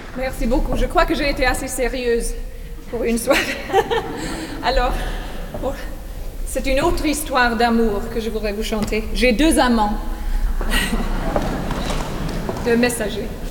Merci beaucoup. Je crois que j'ai été assez sérieuse pour une soirée. Alors, c'est une autre histoire d'amour que je voudrais vous chanter. J'ai 2 amants. 2 messagers.